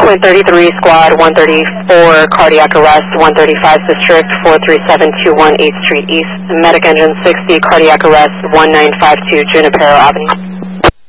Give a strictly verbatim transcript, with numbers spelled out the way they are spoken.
Point thirty-three, squad one thirty-four, cardiac arrest, one thirty-five district, four three seven two one eighth Street East. Medic engine sixty, cardiac arrest, one nine five two Junipero Avenue.